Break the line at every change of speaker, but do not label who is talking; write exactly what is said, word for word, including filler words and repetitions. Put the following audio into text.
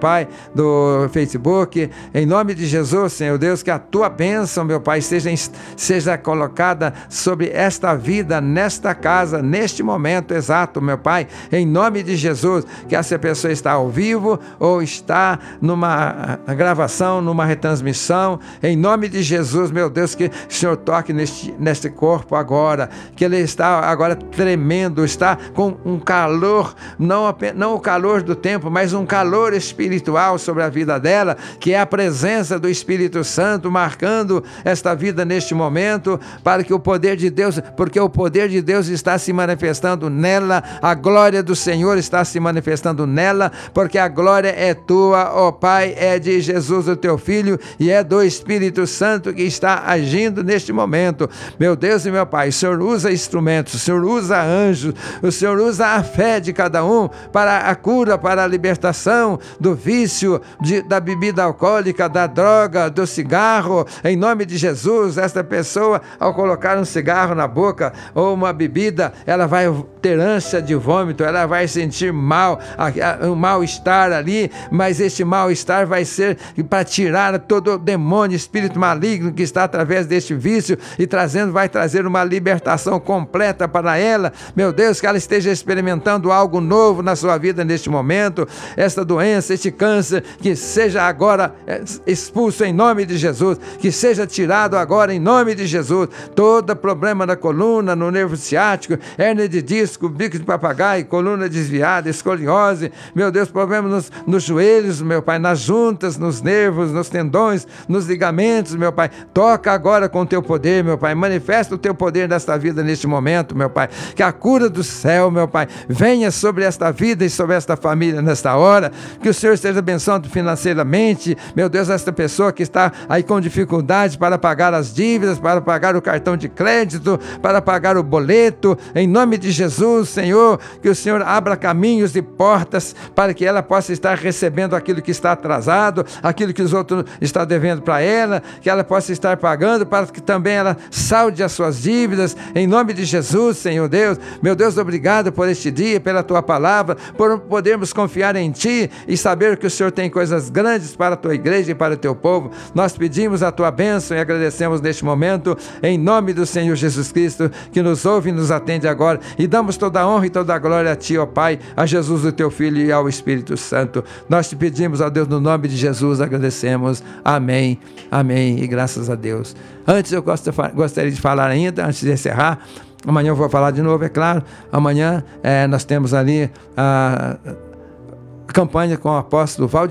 Pai, do Facebook. Em nome de Jesus, Senhor Deus, que a tua bênção, meu Pai, seja, seja colocada sobre esta vida, nesta casa, neste momento exato, meu Pai. Em nome de Jesus, que essa pessoa está ao vivo ou está numa gravação, numa retransmissão. Em nome de Jesus, meu Deus, que o Senhor toque neste, neste corpo agora, que ele está agora tremendo, está com um calor, não, apenas, não o calor do tempo, mas um calor espiritual sobre a vida dela, que é a presença do Espírito Santo marcando esta vida neste momento, para que o poder de Deus, porque o poder de Deus está se manifestando nela, a glória do Senhor está se manifestando nela, porque a glória é tua, ó Pai, é de Jesus, o teu Filho, e é do Espírito Santo que está agindo neste momento. Meu Deus e meu Pai, o Senhor usa instrumentos, o Senhor usa anjos, o Senhor usa a fé de cada um para a cura, para a libertação do vício, de, da bebida alcoólica, da droga, do cigarro. Em nome de Jesus, esta pessoa, ao colocar um cigarro na boca ou uma bebida, ela vai ter ânsia de vômito, ela vai sentir mal, um mal-estar ali, mas este mal-estar vai ser para tirar todo o demônio, espírito maligno que está através deste vício e trazendo, vai trazer uma libertação completa para ela. Meu Deus, que ela esteja experimentando algo novo na sua vida neste momento. Esta doença, este câncer, que seja agora expulso em nome de Jesus, que seja tirado agora em nome de Jesus. Todo problema na coluna, no nervo ciático, hérnia de disco, bico de papagaio, coluna desviada, escoliose, meu Deus, problemas nos, nos joelhos, meu Pai, nas juntas, nos nervos, nos tendões, nos ligamentos, meu Pai, toca agora com o teu poder, meu Pai, manifesta o teu poder nesta vida neste momento, meu Pai, que a cura do céu, meu Pai, venha sobre esta vida e sobre esta família nesta hora, que o Senhor esteja abençoando financeiramente, meu Deus, esta pessoa que está aí com dificuldade para pagar as dívidas, para pagar o cartão de crédito, para pagar o boleto, em nome de Jesus, Senhor, que o Senhor abra caminhos e portas para que ela possa estar recebendo aquilo que está atrasado, aquilo que os outros estão devendo para ela, que ela possa estar pagando, para que também ela salde as suas dívidas, em nome de Jesus, Senhor Deus. Meu Deus, obrigado por este dia, pela tua palavra, por podermos confiar em ti e saber que o Senhor tem coisas grandes para a tua igreja e para o teu povo. Nós pedimos a tua bênção e agradecemos neste momento, em nome do Senhor Jesus Cristo, que nos ouve e nos atende agora, e damos toda a honra e toda a glória a ti, ó Pai, a Jesus, o teu Filho, e ao Espírito Santo. Nós te pedimos, ó Deus, no nome de Jesus, agradecemos. Amém, amém, e graças a Deus. Antes eu gostaria de falar ainda, antes de encerrar, amanhã eu vou falar de novo, é claro. Amanhã é, nós temos ali a campanha com o apóstolo Valdir